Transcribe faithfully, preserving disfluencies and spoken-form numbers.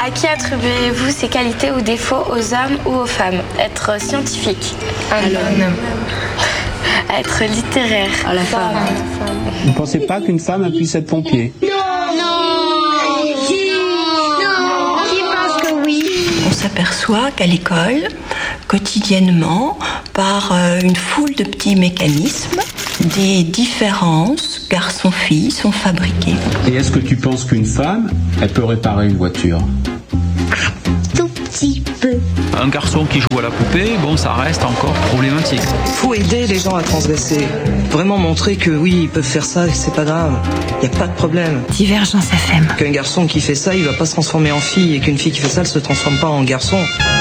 À qui attribuez-vous ces qualités ou défauts, aux hommes ou aux femmes? Être scientifique, à l'homme. Être littéraire, à la femme. Vous ne pensez pas qu'une femme puisse être pompier? Non, non, qui, non, qui pense que oui? On s'aperçoit qu'à l'école, quotidiennement, par une foule de petits mécanismes, des différences garçons-filles sont fabriquées. Et est-ce que tu penses qu'une femme, elle peut réparer une voiture? Tout petit peu. Un garçon qui joue à la poupée, bon, ça reste encore problématique. Il faut aider les gens à transgresser. Vraiment montrer que oui, ils peuvent faire ça, c'est pas grave. Il n'y a pas de problème. Divergence F M. Qu'un garçon qui fait ça, il va pas se transformer en fille, et qu'une fille qui fait ça, elle se transforme pas en garçon.